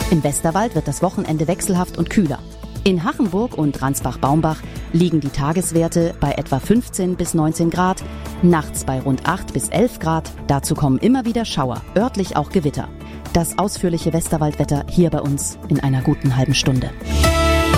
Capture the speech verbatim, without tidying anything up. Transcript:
Im Westerwald wird das Wochenende wechselhaft und kühler. In Hachenburg und Ransbach-Baumbach liegen die Tageswerte bei etwa fünfzehn bis neunzehn Grad, nachts bei rund acht bis elf Grad. Dazu kommen immer wieder Schauer, örtlich auch Gewitter. Das ausführliche Westerwaldwetter hier bei uns in einer guten halben Stunde.